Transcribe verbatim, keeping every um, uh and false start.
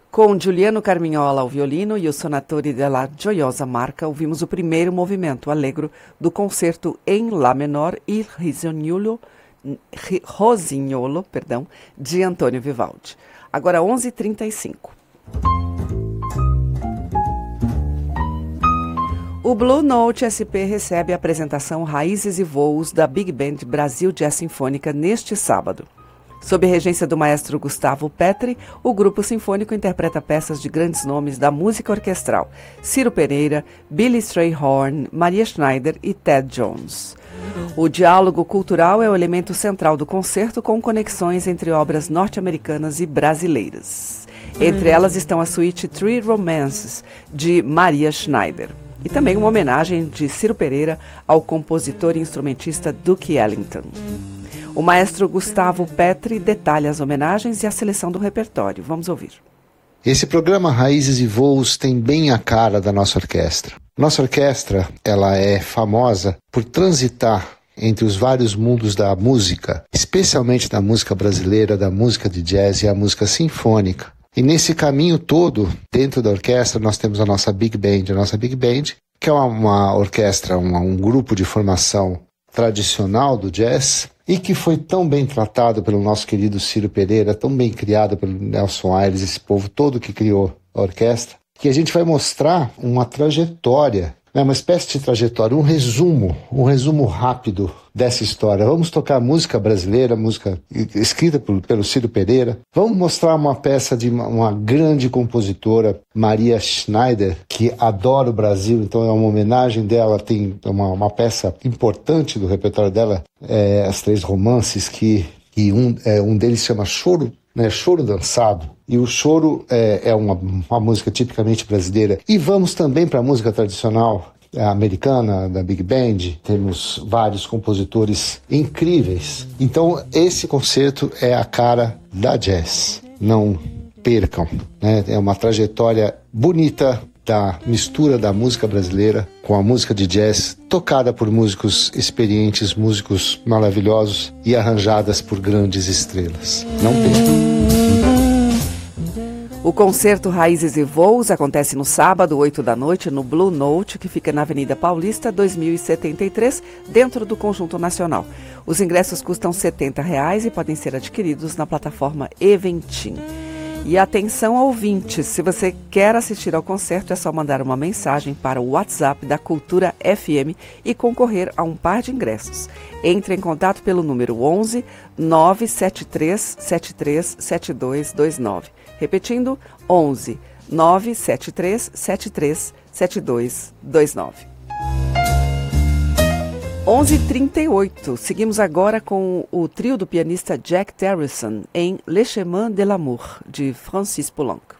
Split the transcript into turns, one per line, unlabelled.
Com Giuliano Carmignola ao violino e o Sonatori della Gioiosa Marca, ouvimos o primeiro movimento allegro do concerto em Lá menor Il Rosignolo, Rosignolo, perdão, de Antônio Vivaldi. Agora onze e trinta e cinco. O Blue Note S P recebe a apresentação Raízes e Voos da Big Band Brasil Jazz Sinfônica neste sábado. Sob a regência do maestro Gustavo Petri, o grupo sinfônico interpreta peças de grandes nomes da música orquestral: Ciro Pereira, Billy Strayhorn, Maria Schneider e Ted Jones. O diálogo cultural é o elemento central do concerto, com conexões entre obras norte-americanas e brasileiras. Entre elas estão a suíte Three Romances, de Maria Schneider, e também uma homenagem de Ciro Pereira ao compositor e instrumentista Duke Ellington. O maestro Gustavo Petri detalha as homenagens e a seleção do repertório. Vamos ouvir.
Esse programa Raízes e Voos tem bem a cara da nossa orquestra. Nossa orquestra, ela é famosa por transitar entre os vários mundos da música, especialmente da música brasileira, da música de jazz e a música sinfônica. E nesse caminho todo, dentro da orquestra, nós temos a nossa Big Band. A nossa Big Band, que é uma, uma orquestra, uma, um grupo de formação tradicional do jazz, e que foi tão bem tratado pelo nosso querido Ciro Pereira, tão bem criado pelo Nelson Aires, esse povo todo que criou a orquestra, que a gente vai mostrar uma trajetória, né, uma espécie de trajetória, um resumo, um resumo rápido dessa história. Vamos tocar música brasileira, música escrita por, pelo Ciro Pereira. Vamos mostrar uma peça de uma, uma grande compositora, Maria Schneider, que adora o Brasil, então é uma homenagem dela, tem uma, uma peça importante do repertório dela, é, as três romances, que, que um, é, um deles chama Choro, né, Choro Dançado, e o choro é, é uma, uma música tipicamente brasileira. E vamos também para a música tradicional americana, da Big Band. Temos vários compositores incríveis. Então esse concerto é a cara da jazz. Não percam, né? É uma trajetória bonita da mistura da música brasileira com a música de jazz, tocada por músicos experientes, músicos maravilhosos e arranjadas por grandes estrelas. Não percam.
O concerto Raízes e Voos acontece no sábado, oito da noite, no Blue Note, que fica na Avenida Paulista, dois mil e setenta e três, dentro do Conjunto Nacional. Os ingressos custam setenta reais e podem ser adquiridos na plataforma Eventim. E atenção, ouvintes, se você quer assistir ao concerto, é só mandar uma mensagem para o WhatsApp da Cultura F M e concorrer a um par de ingressos. Entre em contato pelo número onze, nove sete três sete três sete dois dois nove. Repetindo, onze, nove sete três sete três sete dois dois nove. onze e trinta e oito. Seguimos agora com o trio do pianista Jack Terrison em Le Chemin de l'Amour, de Francis Poulenc.